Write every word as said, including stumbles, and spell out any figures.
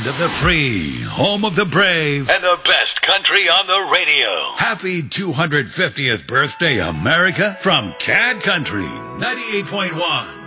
Land of the free, home of the brave, and the best country on the radio. Happy two hundred fiftieth birthday, America, from Cad Country ninety-eight point one.